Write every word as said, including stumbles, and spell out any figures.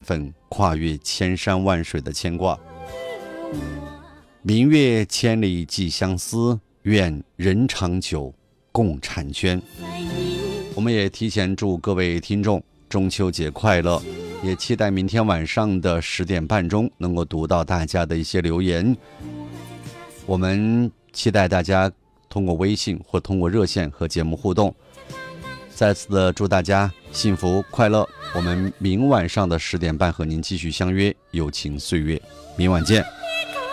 份跨越千山万水的牵挂。明月千里寄相思，愿人长久共婵娟。我们也提前祝各位听众中秋节快乐，也期待明天晚上的十点半钟能够读到大家的一些留言。我们期待大家通过微信或通过热线和节目互动。再次的祝大家幸福快乐，我们明晚上的十点半和您继续相约友情岁月，明晚见。